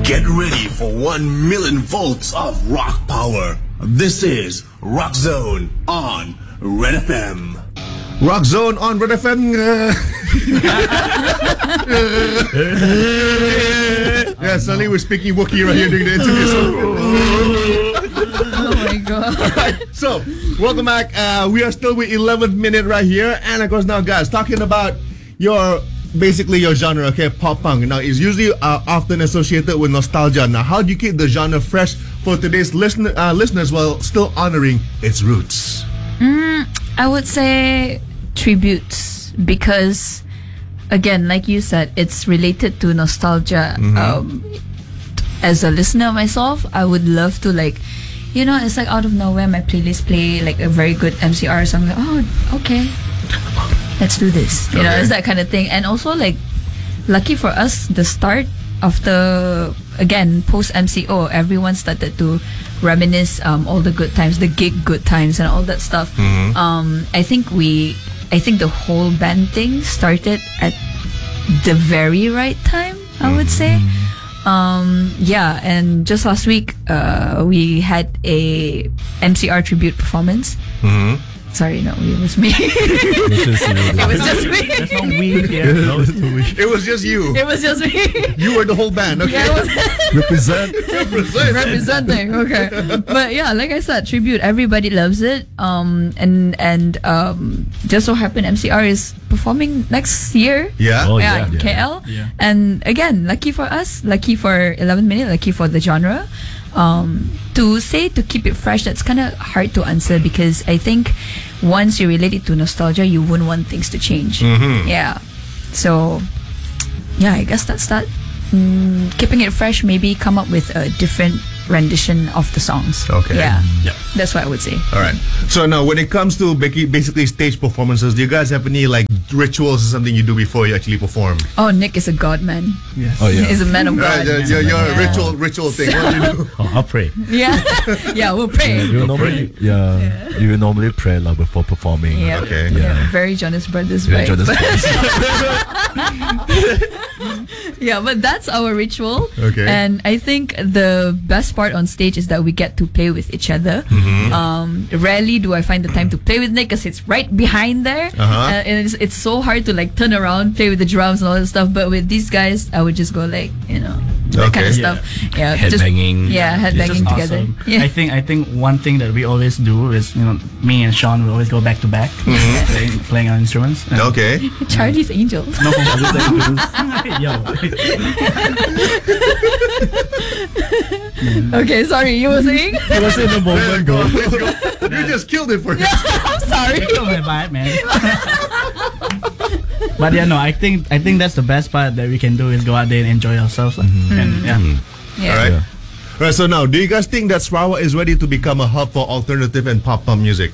Get ready for 1 million volts of rock power. This is Rock Zone on Red FM. Rock Zone on Red FM. Yeah, suddenly we're speaking Wookiee right here during the interview. Oh my god. Alright, so welcome back. We are still with 11th minute right here. And of course now guys, talking about basically your genre, okay, pop punk. Now it's usually often associated with nostalgia. Now how do you keep the genre fresh for today's listeners while still honoring its roots? I would say tributes, because again, like you said, it's related to nostalgia. As a listener myself, I would love to, like, you know, it's like out of nowhere my playlist play like a very good MCR song. Like, oh, okay, let's do this. You know, it's that kind of thing. And also, like, lucky for us, the start of the, again, post MCO, everyone started to reminisce all the good times, the gig good times and all that stuff. I think the whole band thing started at the very right time, I would say. Yeah, and just last week we had a MCR tribute performance. Sorry, no, it was me. It was just me. There's no we here. No, it was just you. It was just me. You were the whole band, okay? Yeah, Representing. Okay. But yeah, like I said, tribute, everybody loves it. And just so happened MCR is performing next year. Yeah. Oh, in yeah. KL. Yeah. And again, lucky for us, lucky for 11 Minute, lucky for the genre. To keep it fresh, that's kind of hard to answer, because I think once you relate it to nostalgia, you wouldn't want things to change. Yeah. So, yeah, I guess that's that. Keeping it fresh, maybe come up with a different rendition of the songs. Okay. Yeah. Yeah. That's what I would say. All right. So now, when it comes to basically stage performances, do you guys have any like rituals or something you do before you actually perform? Oh, Nick is a god man. Yes. Oh yeah. He's a man of God. Your Yeah. ritual thing. What do you do? Oh, I'll pray. Yeah. Yeah, we'll pray. You normally pray like before performing. Yeah. Okay. Yeah. Very Jonas Brothers, Yeah, right? Jonas Yeah, but that's our ritual. Okay. And I think the best part on stage is that we get to play with each other. Rarely do I find the time to play with Nick, because it's right behind there. And it's so hard to like turn around, play with the drums and all that stuff. But with these guys, I would just go like, you know, that kind of stuff. Yeah, Headbanging. headbanging It's just together. awesome. Yeah. I think one thing that we always do is, you know, me and Sean will always go back to back playing our instruments. And Okay. Charlie's Angels. No, yo. Okay, sorry, you were saying? It was in the moment, go. You just killed it for him. I'm sorry. Don't worry about it, man. But yeah, no, I think that's the best part that we can do is go out there and enjoy ourselves. And yeah. Yeah. All right. All right. So now, do you guys think that Sarawak is ready to become a hub for alternative and pop punk music?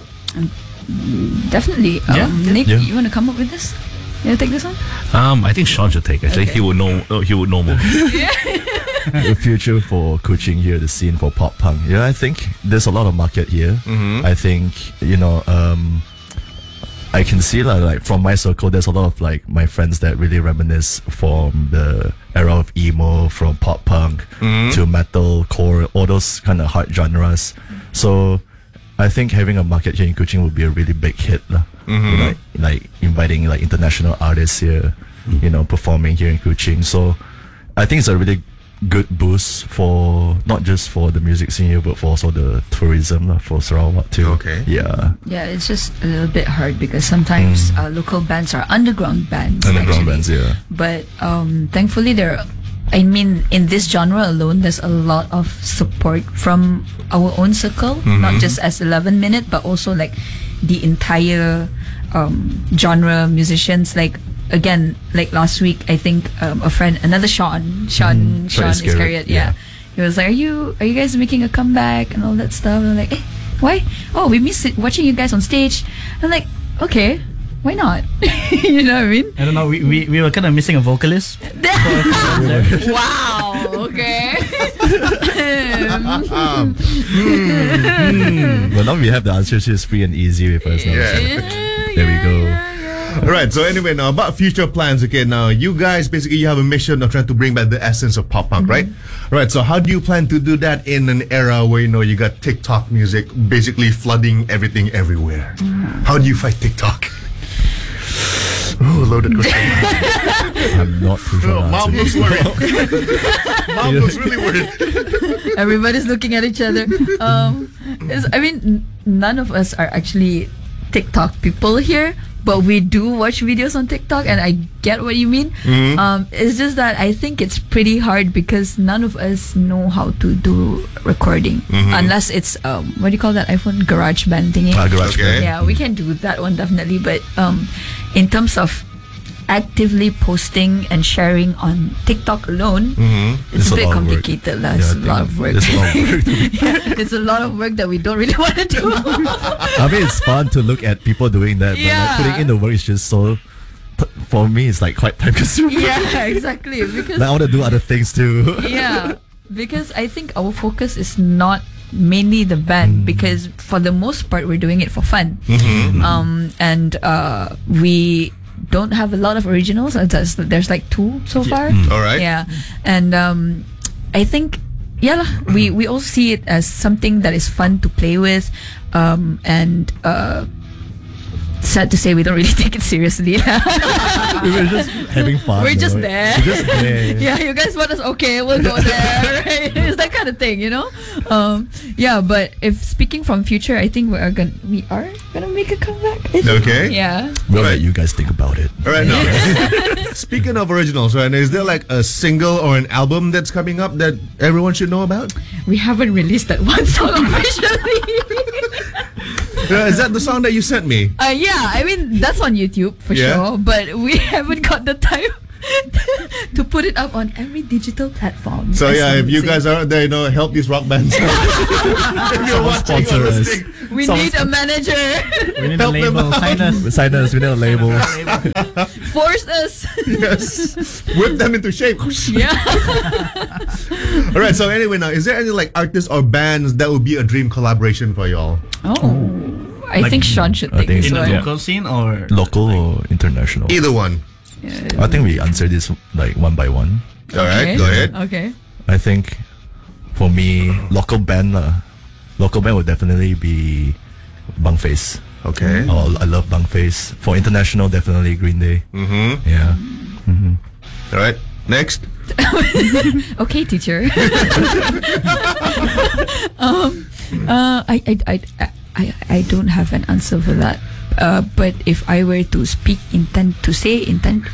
Up Nick, Yeah. you want to come up with this? You want to take this one? I think Sean should take. Actually, Okay. he would know. He would know more. The future for Kuching here, the scene for pop punk. Yeah, I think there's a lot of market here. I think, you know, I can see like from my circle, there's a lot of like my friends that really reminisce from the era of emo, from pop punk to metal, core, all those kind of hard genres. So I think having a market here in Kuching would be a really big hit. You know, like inviting like international artists here, you know, performing here in Kuching. So I think it's a really good boost for not just for the music scene here, but for also the tourism for Sarawak too. Okay. Yeah. Yeah, it's just a little bit hard because sometimes local bands are underground bands. Underground actually. bands, yeah. But thankfully, in this genre alone, there's a lot of support from our own circle, not just as 11 Minute, but also like the entire genre musicians. Like, again, like last week, I think a friend, another Sean Iscariot, yeah. He was like, are you guys making a comeback and all that stuff? And I'm like, why? Oh, we miss watching you guys on stage. I'm like, okay, why not? You know what I mean? I don't know. We were kind of missing a vocalist. Wow. Okay. Well, now we have the answer. It's free and easy with us now. Yeah. There we go. Right. So anyway, now about future plans. Okay, now you guys basically you have a mission of trying to bring back the essence of pop punk, right? Right. So how do you plan to do that in an era where you got TikTok music basically flooding everything everywhere? How do you fight TikTok? Oh, loaded question. I'm not too sure. Oh, Mom looks worried. Mom looks really worried. Everybody's looking at each other. I mean, none of us are actually TikTok people here, but we do watch videos on TikTok, and I get what you mean. It's just that I think it's pretty hard because none of us know how to do recording unless it's what do you call that iPhone GarageBand thingy? Okay. Yeah, we can do that one definitely, but in terms of actively posting and sharing on TikTok alone, it's a bit complicated. That's a lot of work. It's a lot of work. It's a lot of work that we don't really want to do. I mean, it's fun to look at people doing that, but Yeah. like, putting in the work is just so. For me, it's like quite time consuming. Yeah, exactly. Because Like, I want to do other things too. yeah, because I think our focus is not mainly the band, because for the most part we're doing it for fun. And we don't have a lot of originals. There's like 2 so far. All right. Yeah, and I think we all see it as something that is fun to play with, and sad to say we don't really take it seriously. We're just having fun. We're just right? there. We're just there. Yeah, you guys want us? Okay, we'll go there. Right? It's that kind of thing, Yeah, but if speaking from future, I think we are gonna make a comeback. I think. Okay. Yeah. We'll Right. let you guys think about it. All right. Now, speaking of originals, right? Is there like a single or an album that's coming up that everyone should know about? We haven't released that one song officially. Is that the song that you sent me? Yeah, I mean that's on YouTube for Yeah. sure, but we haven't got the time to put it up on every digital platform. So as yeah, if would you say. guys are out there, help these rock bands. If you're watching or sponsor us. listening, we need a manager. We need a Help them label. out. Sign us. Sign us, we need a label. Force us. yes, whip them into shape. Yeah. All right. So anyway, now is there any like artists or bands that would be a dream collaboration for y'all? Oh, I think Sean should I take think this In the one. local scene or Local or international? Either one. I think we answer this like one by one. All right. Okay. Go ahead. Okay. I think for me, local band would definitely be Bangface. Okay. Oh, I love Bangface. For international, definitely Green Day. Mm-hmm. Yeah. All right. Next. Okay, teacher. I don't have an answer for that. But if I were to speak internationally,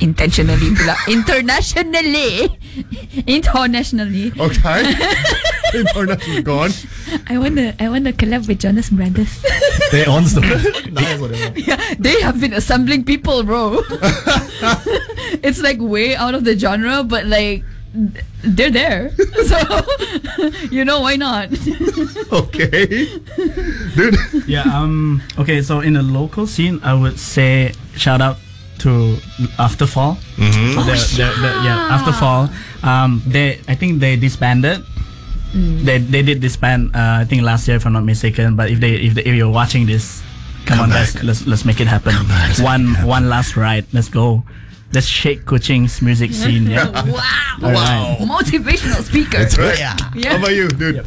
internationally, Okay. International. Go on. I wanna collab with Jonas Brothers. They on Yeah, they have been assembling people, bro. It's like way out of the genre, but like they're there. So why not? Okay. Dude. yeah. Okay. So in the local scene, I would say shout out to Afterfall. So Afterfall. I think they disbanded. They did disband. I think last year, if I'm not mistaken. But if you're watching this, come on, guys, let's make it happen. One last ride. Let's go. Let's shake Kuching's music scene. Yeah. Wow. Motivational speaker. Right. Yeah. How about you, dude?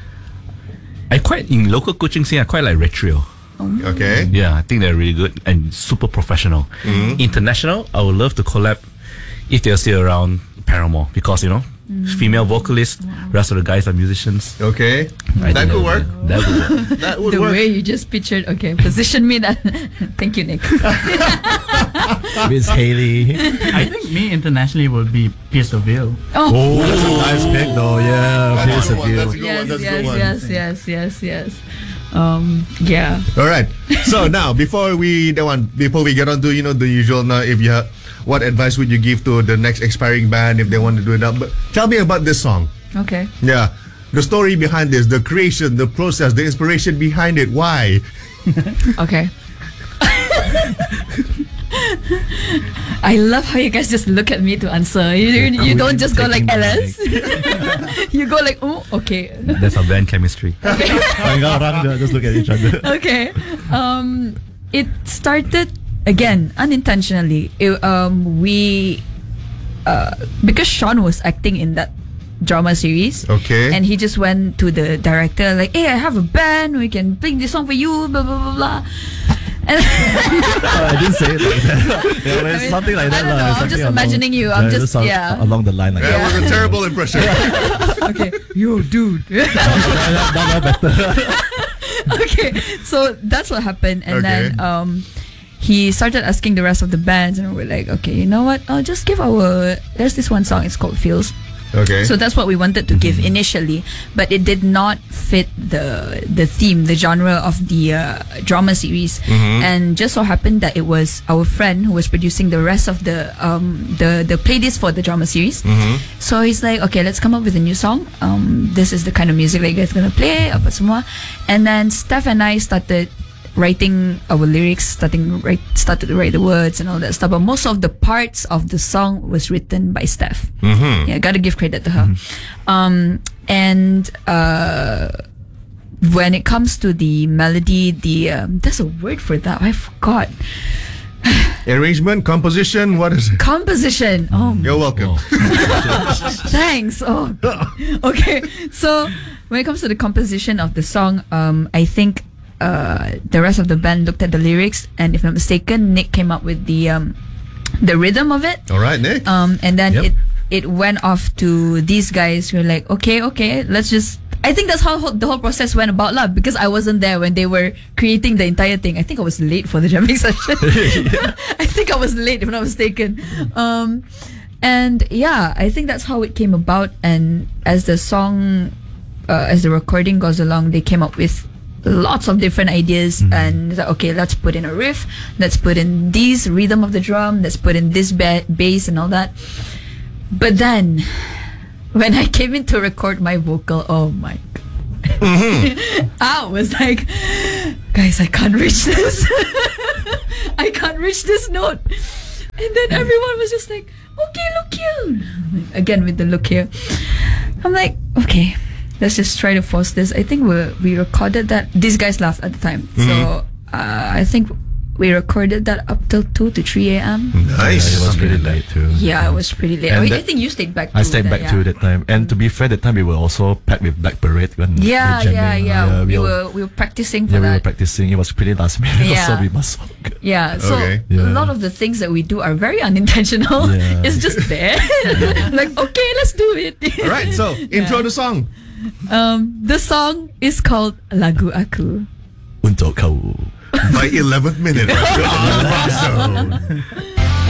In local coaching scene, I quite like Retrio. Okay. Yeah, I think they're really good and super professional. International, I would love to collab if they're still around Paramore, because female vocalist, rest of the guys are musicians. Okay. I That think could work. That would work. That would The work. way you just pictured, okay, position me that. Thank you, Nick. Miss Haley. I think me internationally would be Pierce the Veil. Oh, that's a nice pick though. Yeah, That's Pierce a the good one. Veil. That's a good one. That's a good one. Yes. Yeah. All right. So now, before we get on to the usual, now if you have, what advice would you give to the next expiring band if they want to do it up? But tell me about this song. Okay. Yeah, the story behind this, the creation, the process, the inspiration behind it. Why? Okay. I love how you guys just look at me to answer. You don't just go like Taking the Alice. You go like, oh, okay. That's our band chemistry. Just look at each other. Okay. It started again, unintentionally, because Sean was acting in that drama series. Okay. And he just went to the director like, hey, I have a band, we can play this song for you, blah, blah, blah, blah. And I didn't say it like that. Yeah, but it's something like that. I don't know, I'm just imagining you. I'm just, along the line like That that. was a terrible impression. okay. Yo, dude. Now better. Okay, so that's what happened, and Okay. then he started asking the rest of the bands, and we're like, okay, you know what? I'll just give there's this one song. It's called Feels. Okay. So that's what we wanted to give initially, but it did not fit the theme, the genre of the drama series. And just so happened that it was our friend who was producing the rest of the playlist for the drama series. So he's like, okay, let's come up with a new song. This is the kind of music that you guys gonna play, apa semua. And then Steph and I started writing our lyrics, started to write the words and all that stuff. But most of the parts of the song was written by Steph. Yeah, gotta give credit to her. When it comes to the melody, there's a word for that. I forgot. Arrangement, composition, what is it? Composition. Oh, You're welcome. thanks. Oh, okay. So when it comes to the composition of the song, I think the rest of the band looked at the lyrics, and if I'm not mistaken, Nick came up with the rhythm of it. All right, Nick. And then Yep. it went off to these guys who were like, okay, let's just. I think that's how the whole process went about, lah. Because I wasn't there when they were creating the entire thing. I think I was late for the jamming session. I think I was late, if I'm not mistaken. And yeah, I think that's how it came about. And as the song, as the recording goes along, they came up with lots of different ideas, and like, okay, let's put in a riff, let's put in this rhythm of the drum, let's put in this bass and all that. But then when I came in to record my vocal, oh my god, I was like, guys, I can't reach this. I can't reach this note. And then everyone was just like, okay, look here. Again with the look here. I'm like, okay, let's just try to force this. I think we recorded that. These guys laughed at the time. So I think we recorded that up till 2 to 3 a.m. Nice. It was pretty late too. Yeah, it was pretty late. And I that- think you stayed back too. I stayed then, back yeah. too that time. And to be fair, that time we were also packed with Black Parade. When Yeah. we We were practicing for we were that. practicing. It was pretty last minute. Yeah. So we must. Yeah, so Okay. Yeah. a lot of the things that we do are very unintentional. Yeah. It's just there. Like, okay, let's do it. All right, so intro the song. The song is called Lagu Aku. Untuk kau. By 11th minute. Right? On Rock Zone.